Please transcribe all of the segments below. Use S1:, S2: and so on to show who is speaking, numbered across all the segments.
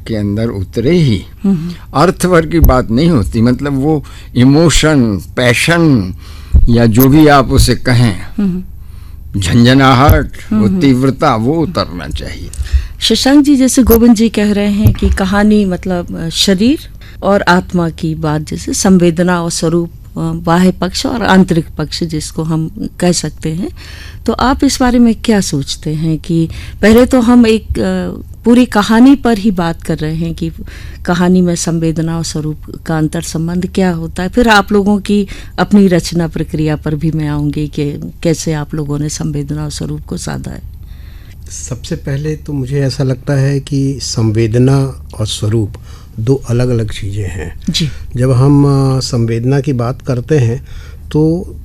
S1: के अंदर उतरे ही। अर्थ भर की बात नहीं होती, मतलब वो इमोशन, पैशन या जो भी आप उसे कहें, झंझनाहट, वो तीव्रता, वो उतरना चाहिए।
S2: शशांक जी, जैसे गोविंद जी कह रहे हैं कि कहानी मतलब शरीर और आत्मा की बात, जैसे संवेदना और स्वरूप, बाह्य पक्ष और आंतरिक पक्ष जिसको हम कह सकते हैं, तो आप इस बारे में क्या सोचते हैं कि पहले तो हम एक पूरी कहानी पर ही बात कर रहे हैं कि कहानी में संवेदना और स्वरूप का अंतर संबंध क्या होता है, फिर आप लोगों की अपनी रचना प्रक्रिया पर भी मैं आऊँगी कि कैसे आप लोगों ने संवेदना और स्वरूप को साधा है।
S3: सबसे पहले तो मुझे ऐसा लगता है कि संवेदना और स्वरूप दो अलग अलग चीज़ें हैं
S2: जी।
S3: जब हम संवेदना की बात करते हैं तो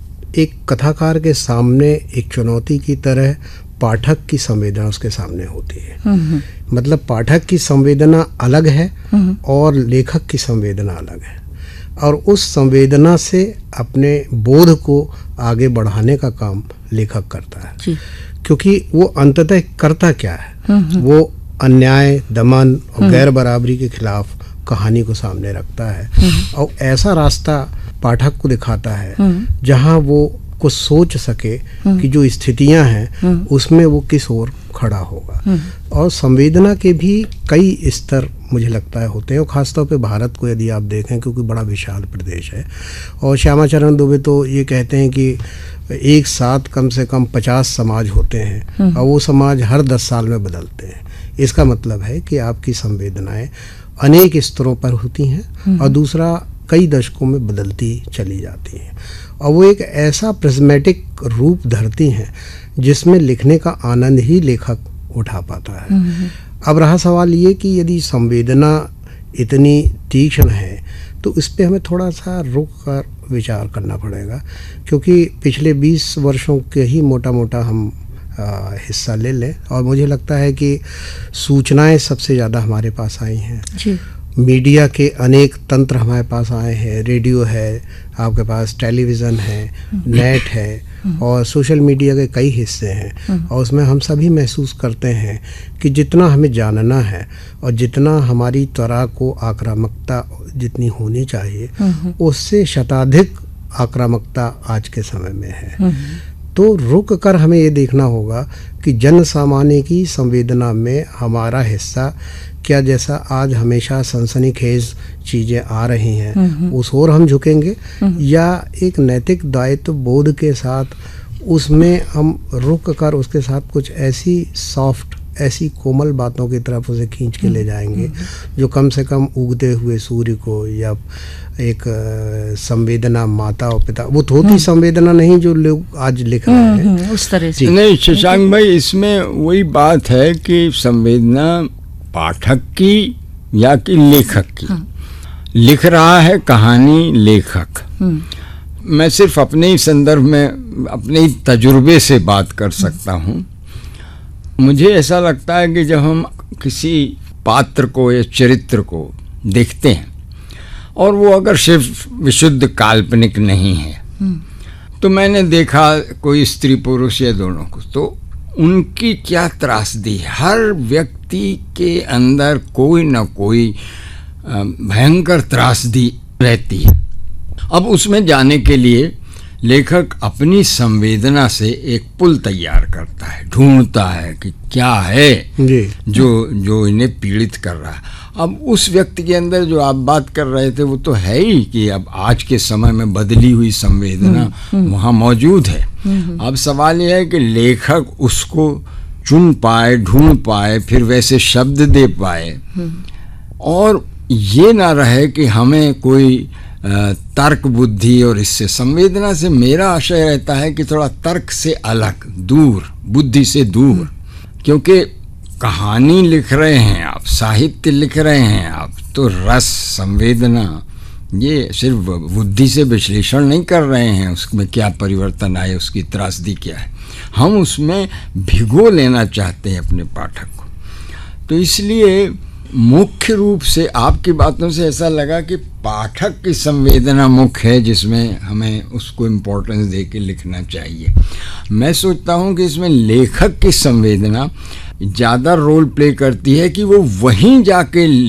S3: एक कथाकार के सामने एक चुनौती की तरह पाठक की संवेदना उसके सामने होती है। मतलब पाठक की संवेदना अलग है और लेखक की संवेदना अलग है, और उस संवेदना से अपने बोध को आगे बढ़ाने का काम लेखक करता है
S2: जी।
S3: क्योंकि वो अंततः करता क्या है, वो अन्याय, दमन और गैर बराबरी के खिलाफ कहानी को सामने रखता है और ऐसा रास्ता पाठक को दिखाता है जहां वो कुछ सोच सके कि जो स्थितियां हैं उसमें वो किस ओर खड़ा होगा। और संवेदना के भी कई स्तर मुझे लगता है होते हैं, और ख़ासतौर पे भारत को यदि आप देखें क्योंकि बड़ा विशाल प्रदेश है, और श्यामा चरण दुबे तो ये कहते हैं कि एक साथ कम से कम 50 समाज होते हैं और वो समाज हर 10 साल में बदलते हैं। इसका मतलब है कि आपकी संवेदनाएं अनेक स्तरों पर होती हैं और दूसरा कई दशकों में बदलती चली जाती हैं, और वो एक ऐसा प्रिज्मेटिक रूप धरती हैं जिसमें लिखने का आनंद ही लेखक उठा पाता है। अब रहा सवाल ये कि यदि संवेदना इतनी तीक्ष्ण है तो इस पे हमें थोड़ा सा रुक कर विचार करना पड़ेगा, क्योंकि पिछले 20 वर्षों के ही मोटा मोटा हम हिस्सा ले लें, और मुझे लगता है कि सूचनाएं सबसे ज़्यादा हमारे पास आई हैं जी। मीडिया के अनेक तंत्र हमारे पास आए हैं, रेडियो है, आपके पास टेलीविज़न है, नेट है, और सोशल मीडिया के कई हिस्से हैं, और उसमें हम सभी महसूस करते हैं कि जितना हमें जानना है और जितना हमारी त्वरा को आक्रामकता जितनी होनी चाहिए उससे शताधिक आक्रामकता आज के समय में है। तो रुक कर हमें ये देखना होगा कि जन सामान्य की संवेदना में हमारा हिस्सा क्या, जैसा आज हमेशा सनसनीखेज चीज़ें आ रही हैं उस ओर हम झुकेंगे, या एक नैतिक दायित्व बोध के साथ उसमें हम रुक कर उसके साथ कुछ ऐसी सॉफ्ट, ऐसी कोमल बातों की तरफ उसे खींच के ले जाएंगे जो कम से कम उगते हुए सूर्य को, या एक संवेदना माता और पिता, वो धोती संवेदना नहीं जो लोग आज लिख रहे हैं
S2: उस तरह से
S1: नहीं। शशांक भाई, इसमें वही बात है कि संवेदना पाठक की या कि लेखक की। लिख रहा है कहानी लेखक। मैं सिर्फ अपने ही संदर्भ में, अपने ही तजुर्बे से बात कर सकता हूँ। मुझे ऐसा लगता है कि जब हम किसी पात्र को या चरित्र को देखते हैं और वो अगर सिर्फ विशुद्ध काल्पनिक नहीं है, तो मैंने देखा कोई स्त्री पुरुष या दोनों को, तो उनकी क्या त्रासदी, हर व्यक्ति के अंदर कोई ना कोई भयंकर त्रासदी रहती है। अब उसमें जाने के लिए लेखक अपनी संवेदना से एक पुल तैयार करता है, ढूंढता है कि क्या है जी। जो इन्हें पीड़ित कर रहा है। अब उस व्यक्ति के अंदर जो आप बात कर रहे थे वो तो है ही कि अब आज के समय में बदली हुई संवेदना वहाँ मौजूद है। अब सवाल यह है कि लेखक उसको चुन पाए, ढूंढ पाए, फिर वैसे शब्द दे पाए, और ये ना रहे कि हमें कोई तर्क बुद्धि, और इससे संवेदना से मेरा आशय रहता है कि थोड़ा तर्क से अलग, दूर, बुद्धि से दूर, क्योंकि कहानी लिख रहे हैं आप, साहित्य लिख रहे हैं आप, तो रस, संवेदना, ये सिर्फ बुद्धि से विश्लेषण नहीं कर रहे हैं उसमें क्या परिवर्तन आए, उसकी त्रासदी क्या है, हम उसमें भिगो लेना चाहते हैं अपने पाठक को। तो इसलिए मुख्य रूप से आपकी बातों से ऐसा लगा कि पाठक की संवेदना मुख्य है जिसमें हमें उसको इम्पोर्टेंस दे के लिखना चाहिए। मैं सोचता हूँ कि इसमें लेखक की संवेदना ज़्यादा रोल प्ले करती है कि वो वहीं जाके